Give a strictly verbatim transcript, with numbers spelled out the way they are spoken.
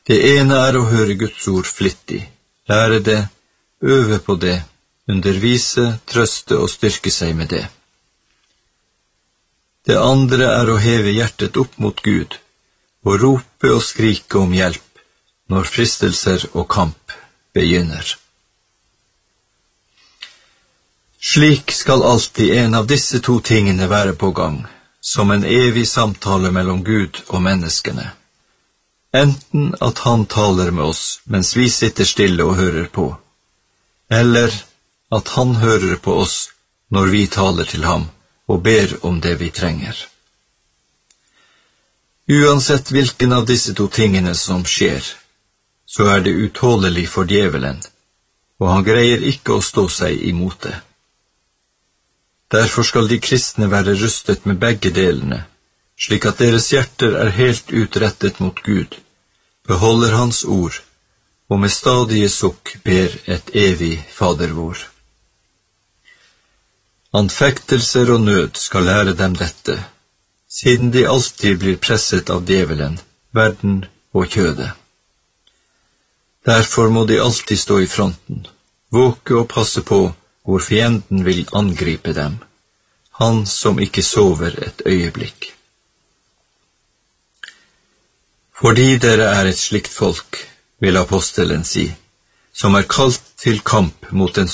Det ene er å høre Guds ord flittig, lære det, øve på det, undervise, trøste og styrke seg med det. Det andre er å heve hjertet opp mot Gud, og rope og skrike om hjelp når fristelser og kamp begynner. Slik skal alltid en av disse to tingene være på gang, som en evig samtale mellom Gud og menneskene. Enten at han taler med oss mens vi sitter stille og hører på, eller at han hører på oss når vi taler til ham og ber om det vi trenger. Uansett hvilken av disse to tingene som skjer, så er det utålelig for djevelen, og han greier ikke å stå seg imot det. Derfor skal de kristne være rustet med begge delene, slik at deres hjerter er helt utrettet mot Gud, beholder hans ord, og med stadige sukk ber et evig fadervor. Anfektelser og nød skal lære dem dette, siden de alltid blir presset av djevelen, verden og kjødet. Derfor må de alltid stå i fronten, våke og passe på hvor fienden vil angripe dem, han som ikke sover et øyeblikk. Fordi dere er et slikt folk, vil apostelen si, som er kalt til kamp mot den